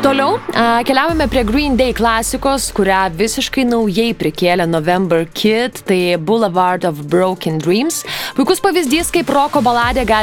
Toliau keliaujame prie Green Day klasikos, kurią visiškai naujai prikėlė November Kid, tai Boulevard of Broken Dreams. Puikus pavyzdys, kaip roko baladė gali